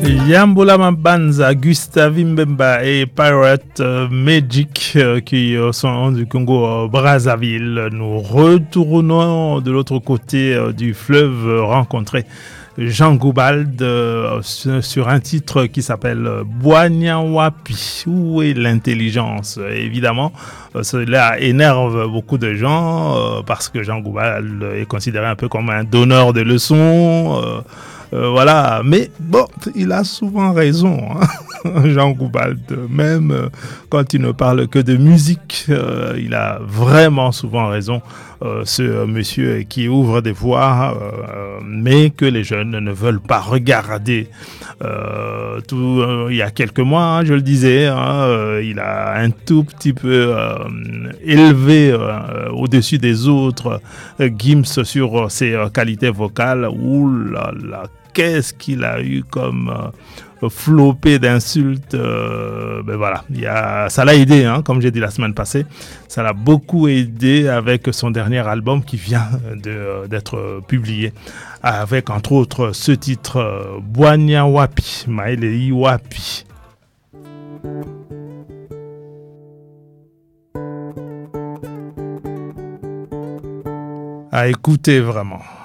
Yambola Mabanza, Gustave Mbemba et Pirate Magic qui sont du Congo Brazzaville. Nous retournons de l'autre côté du fleuve rencontrer Jean Goubald sur un titre qui s'appelle Boignawapi. Où est l'intelligence? Évidemment, cela énerve beaucoup de gens parce que Jean Goubald est considéré un peu comme un donneur de leçons. Voilà, mais bon, il a souvent raison, hein. Jean Goubald, même quand il ne parle que de musique, il a vraiment souvent raison, ce monsieur qui ouvre des voies, mais que les jeunes ne veulent pas regarder. Il y a quelques mois, hein, je le disais, hein, il a un tout petit peu élevé au-dessus des autres Gims sur ses qualités vocales. Ouh là là, qu'est-ce qu'il a eu comme flopé d'insultes. Ben voilà, ça l'a aidé, hein, comme j'ai dit la semaine passée. Ça l'a beaucoup aidé avec son dernier album qui vient d'être publié. Avec entre autres ce titre Boignawapi, Maele Iwapi. À écouter vraiment.